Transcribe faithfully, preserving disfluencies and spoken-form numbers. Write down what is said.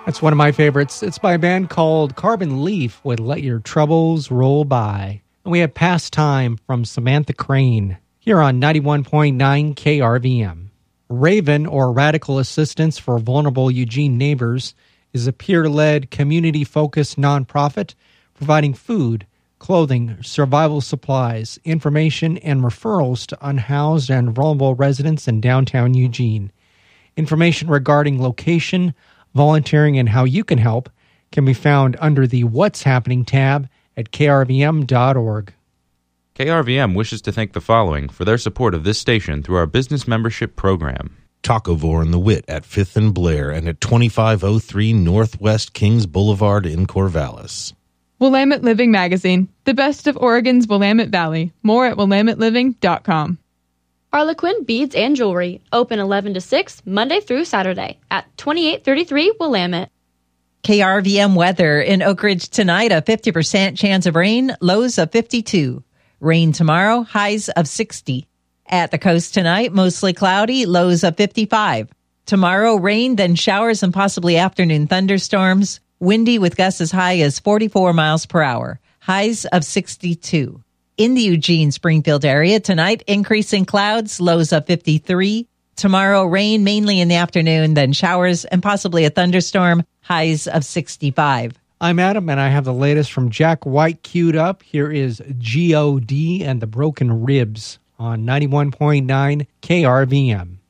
That's one of my favorites. It's by a band called Carbon Leaf with Let Your Troubles Roll By. And we have Pastime from Samantha Crane here on ninety-one point nine K R V M. Raven, or Radical Assistance for Vulnerable Eugene Neighbors, is a peer-led, community-focused nonprofit providing food, clothing, survival supplies, information, and referrals to unhoused and vulnerable residents in downtown Eugene. Information regarding location, volunteering, and how you can help can be found under the What's Happening tab at K R V M dot org. K R V M wishes to thank the following for their support of this station through our business membership program. Tacovore and the Wit at fifth and Blair and at twenty-five oh three Northwest Kings Boulevard in Corvallis. Willamette Living Magazine, the best of Oregon's Willamette Valley. More at willamette living dot com. Harlequin Beads and Jewelry, open eleven to six, Monday through Saturday at twenty-eight thirty-three Willamette. K R V M weather in Oak Ridge tonight, a fifty percent chance of rain, lows of fifty-two. Rain tomorrow, highs of sixty. At the coast tonight, mostly cloudy, lows of fifty-five. Tomorrow, rain, then showers and possibly afternoon thunderstorms. Windy with gusts as high as forty-four miles per hour. Highs of sixty-two. In the Eugene-Springfield area, tonight, increasing clouds, lows of fifty-three. Tomorrow, rain mainly in the afternoon, then showers and possibly a thunderstorm, highs of sixty-five. I'm Adam, and I have the latest from Jack White queued up. Here is G O D and the Broken Ribs on ninety-one point nine K R V M.